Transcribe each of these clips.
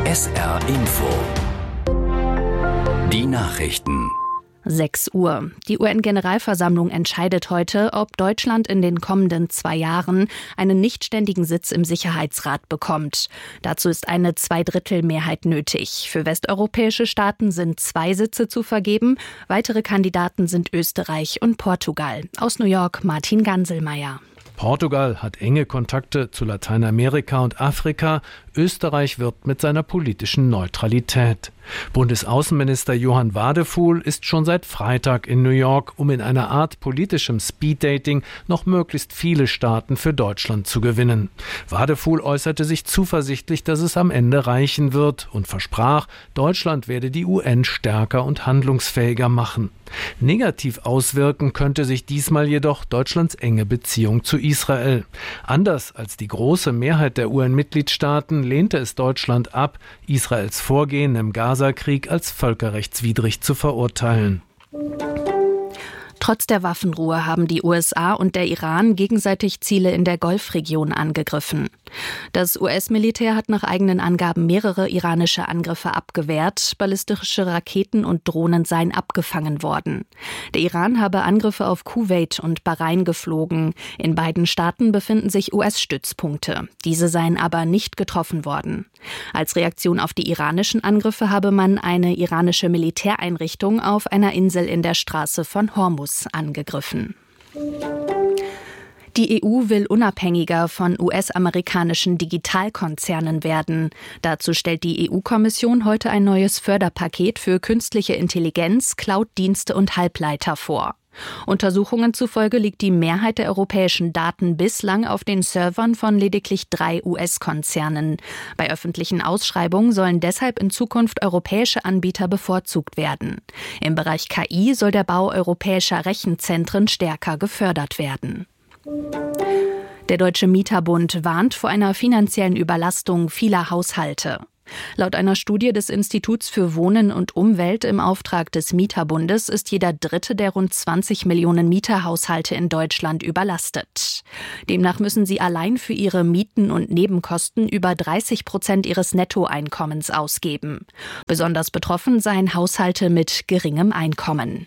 SR Info. Die Nachrichten. 6 Uhr. Die UN-Generalversammlung entscheidet heute, ob Deutschland in den kommenden 2 Jahren einen nichtständigen Sitz im Sicherheitsrat bekommt. Dazu ist eine Zweidrittelmehrheit nötig. Für westeuropäische Staaten sind 2 Sitze zu vergeben. Weitere Kandidaten sind Österreich und Portugal. Aus New York Martin Ganselmeier. Portugal hat enge Kontakte zu Lateinamerika und Afrika. Österreich wirbt mit seiner politischen Neutralität. Bundesaußenminister Johann Wadefuhl ist schon seit Freitag in New York, um in einer Art politischem Speeddating noch möglichst viele Staaten für Deutschland zu gewinnen. Wadefuhl äußerte sich zuversichtlich, dass es am Ende reichen wird und versprach, Deutschland werde die UN stärker und handlungsfähiger machen. Negativ auswirken könnte sich diesmal jedoch Deutschlands enge Beziehung zu Israel. Anders als die große Mehrheit der UN-Mitgliedstaaten lehnte es Deutschland ab, Israels Vorgehen im Gaza-Krieg als völkerrechtswidrig zu verurteilen. Trotz der Waffenruhe haben die USA und der Iran gegenseitig Ziele in der Golfregion angegriffen. Das US-Militär hat nach eigenen Angaben mehrere iranische Angriffe abgewehrt. Ballistische Raketen und Drohnen seien abgefangen worden. Der Iran habe Angriffe auf Kuwait und Bahrain geflogen. In beiden Staaten befinden sich US-Stützpunkte. Diese seien aber nicht getroffen worden. Als Reaktion auf die iranischen Angriffe habe man eine iranische Militäreinrichtung auf einer Insel in der Straße von Hormuz angegriffen. Die EU will unabhängiger von US-amerikanischen Digitalkonzernen werden. Dazu stellt die EU-Kommission heute ein neues Förderpaket für künstliche Intelligenz, Cloud-Dienste und Halbleiter vor. Untersuchungen zufolge liegt die Mehrheit der europäischen Daten bislang auf den Servern von lediglich 3 US-Konzernen. Bei öffentlichen Ausschreibungen sollen deshalb in Zukunft europäische Anbieter bevorzugt werden. Im Bereich KI soll der Bau europäischer Rechenzentren stärker gefördert werden. Der Deutsche Mieterbund warnt vor einer finanziellen Überlastung vieler Haushalte. Laut einer Studie des Instituts für Wohnen und Umwelt im Auftrag des Mieterbundes ist jeder dritte der rund 20 Millionen Mieterhaushalte in Deutschland überlastet. Demnach müssen sie allein für ihre Mieten und Nebenkosten über 30% ihres Nettoeinkommens ausgeben. Besonders betroffen seien Haushalte mit geringem Einkommen.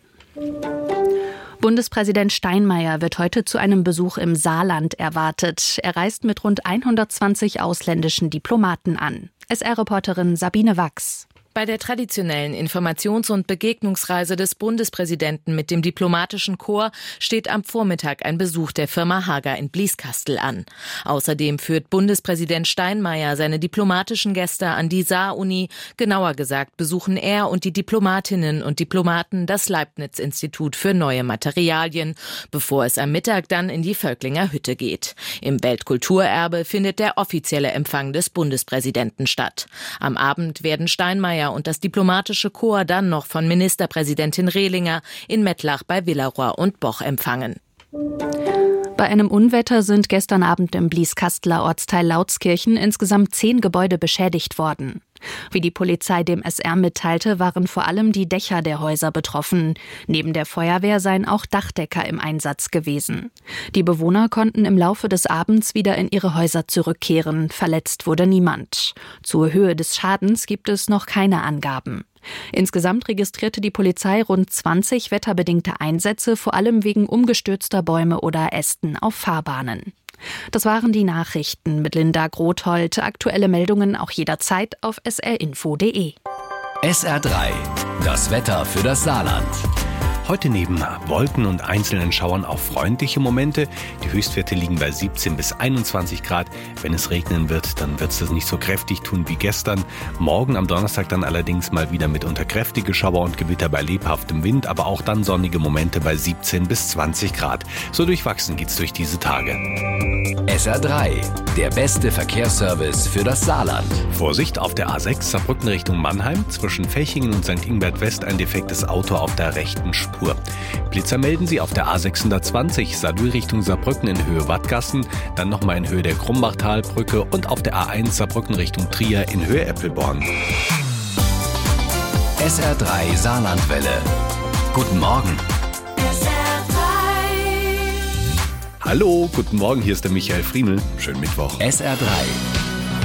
Bundespräsident Steinmeier wird heute zu einem Besuch im Saarland erwartet. Er reist mit rund 120 ausländischen Diplomaten an. SR-Reporterin Sabine Wachs. Bei der traditionellen Informations- und Begegnungsreise des Bundespräsidenten mit dem diplomatischen Korps steht am Vormittag ein Besuch der Firma Hager in Blieskastel an. Außerdem führt Bundespräsident Steinmeier seine diplomatischen Gäste an die Saar-Uni. Genauer gesagt besuchen er und die Diplomatinnen und Diplomaten das Leibniz-Institut für neue Materialien, bevor es am Mittag dann in die Völklinger Hütte geht. Im Weltkulturerbe findet der offizielle Empfang des Bundespräsidenten statt. Am Abend werden Steinmeier und das diplomatische Korps dann noch von Ministerpräsidentin Rehlinger in Mettlach bei Villaroy und Boch empfangen. Bei einem Unwetter sind gestern Abend im Blieskastler Ortsteil Lautskirchen insgesamt 10 Gebäude beschädigt worden. Wie die Polizei dem SR mitteilte, waren vor allem die Dächer der Häuser betroffen. Neben der Feuerwehr seien auch Dachdecker im Einsatz gewesen. Die Bewohner konnten im Laufe des Abends wieder in ihre Häuser zurückkehren. Verletzt wurde niemand. Zur Höhe des Schadens gibt es noch keine Angaben. Insgesamt registrierte die Polizei rund 20 wetterbedingte Einsätze, vor allem wegen umgestürzter Bäume oder Ästen auf Fahrbahnen. Das waren die Nachrichten mit Linda Grothold. Aktuelle Meldungen auch jederzeit auf srinfo.de. SR3, das Wetter für das Saarland. Heute neben Wolken und einzelnen Schauern auch freundliche Momente. Die Höchstwerte liegen bei 17 bis 21 Grad. Wenn es regnen wird, dann wird es das nicht so kräftig tun wie gestern. Morgen am Donnerstag dann allerdings mal wieder mitunter kräftige Schauer und Gewitter bei lebhaftem Wind, aber auch dann sonnige Momente bei 17 bis 20 Grad. So durchwachsen geht's durch diese Tage. SR3, der beste Verkehrsservice für das Saarland. Vorsicht auf der A6 Saarbrücken Richtung Mannheim. Zwischen Fechingen und St. Ingbert West ein defektes Auto auf der rechten Spur. Blitzer melden Sie auf der A620 Saarlouis Richtung Saarbrücken in Höhe Wattgassen, dann nochmal in Höhe der Krumbachtalbrücke und auf der A1 Saarbrücken Richtung Trier in Höhe Eppelborn. SR3 Saarlandwelle. Guten Morgen. Hallo, guten Morgen, hier ist der Michael Friemel. Schönen Mittwoch. SR3.